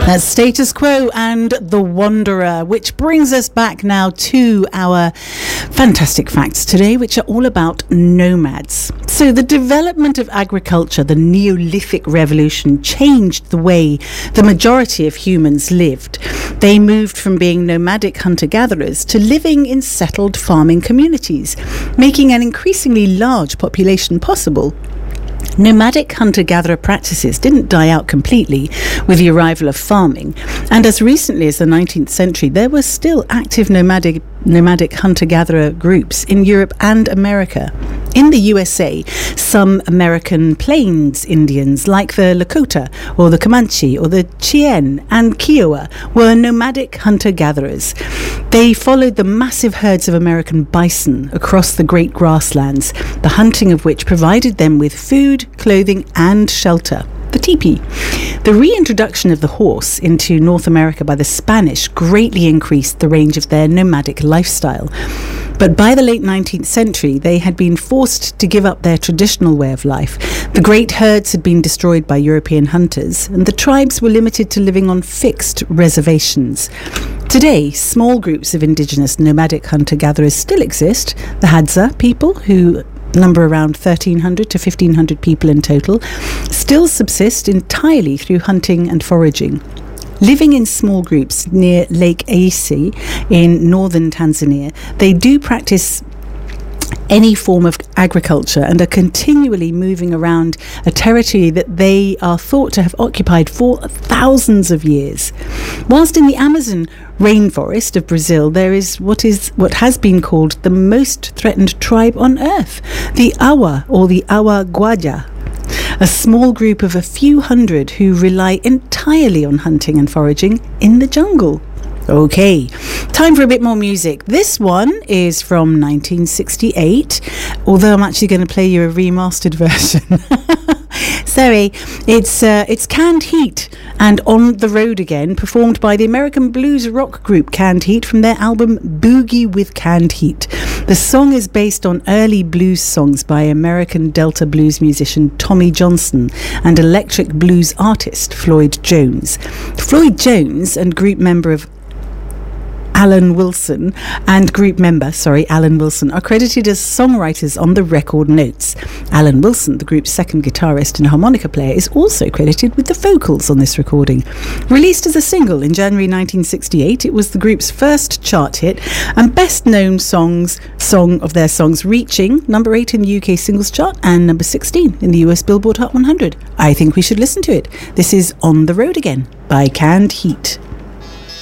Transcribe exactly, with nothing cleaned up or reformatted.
That's Status Quo and The Wanderer, which brings us back now to our fantastic facts today, which are all about nomads. So the development of agriculture, the Neolithic revolution, changed the way the majority of humans lived. They moved from being nomadic hunter-gatherers to living in settled farming communities, making an increasingly large population possible. Nomadic hunter-gatherer practices didn't die out completely with the arrival of farming, and as recently as the nineteenth century, there were still active nomadic nomadic hunter-gatherer groups in Europe and America. In the U S A, some American Plains Indians, like the Lakota or the Comanche or the Cheyenne and Kiowa, were nomadic hunter-gatherers. They followed the massive herds of American bison across the great grasslands, the hunting of which provided them with food, clothing and shelter. The teepee. The reintroduction of the horse into North America by the Spanish greatly increased the range of their nomadic lifestyle. But by the late nineteenth century, they had been forced to give up their traditional way of life. The great herds had been destroyed by European hunters, and the tribes were limited to living on fixed reservations. Today, small groups of indigenous nomadic hunter-gatherers still exist. The Hadza people, who number around thirteen hundred to fifteen hundred people in total, still subsist entirely through hunting and foraging. Living in small groups near Lake Eyasi in northern Tanzania, they do practice any form of agriculture and are continually moving around a territory that they are thought to have occupied for thousands of years. Whilst in the Amazon rainforest of Brazil, there is what is what has been called the most threatened tribe on earth, the Awa, or the Awa Guaja, a small group of a few hundred who rely entirely on hunting and foraging in the jungle. Okay, time for a bit more music. This one is from nineteen sixty-eight, although I'm actually going to play you a remastered version. Sorry, it's uh, it's Canned Heat and On the Road Again, performed by the American blues rock group Canned Heat from their album Boogie with Canned Heat. The song is based on early blues songs by American Delta blues musician Tommy Johnson and electric blues artist Floyd Jones. Floyd Jones and group member of Alan Wilson and group member, sorry, Alan Wilson, are credited as songwriters on the record notes. Alan Wilson, the group's second guitarist and harmonica player, is also credited with the vocals on this recording. Released as a single in January nineteen sixty-eight, it was the group's first chart hit and best known songs song of their songs, reaching number eight in the U K singles chart and number sixteen in the U S Billboard Hot one hundred. I think we should listen to it. This is On the Road Again by Canned Heat.